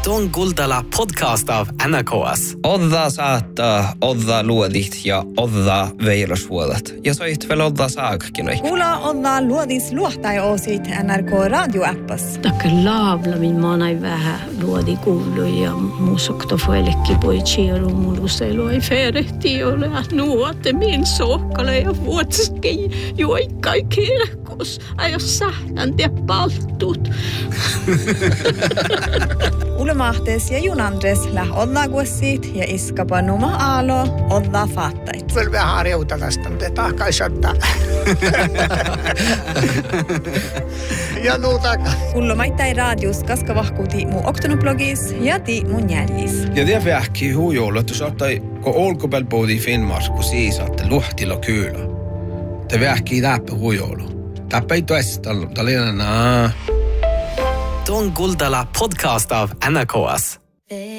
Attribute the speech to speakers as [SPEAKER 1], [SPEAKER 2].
[SPEAKER 1] Tuon Kuultala podcast av NRKS.
[SPEAKER 2] Odda saattaa, odda luodit ja odda veilosvuodat. Ja soit veel odda saakkinoi.
[SPEAKER 3] Kuula odda luodis luohtaja-osit NRK radioappas.
[SPEAKER 4] Takke laavlamin maanai vähän luodi kuulu ja muusokto fuelekki poi chiiru muluselu ei ferehti ole. Nuote min sohkale ja vuotski juoikkai kirkos. Ajo sähtän te palttut.
[SPEAKER 3] Ulmahtes ja junandres läh odlaguessit ja iskapa numa aalo odla faattait.
[SPEAKER 5] Kyllä vähän harjouta tästä, mutta tahkaisi ottaa. Ja nuutaka.
[SPEAKER 3] Kullomaittai radius kaskavahkuuti mu oktonublogis ja ti mun jäljis.
[SPEAKER 6] Ja det vähki hujolla, että saattai, kun olkopelpoodi Finnmark, kun siisatte luhtilla kyllä. Det vähki läppä hujolla. Täppä ei toista, talina.
[SPEAKER 1] Tuon Kuultala podcast av NRKS.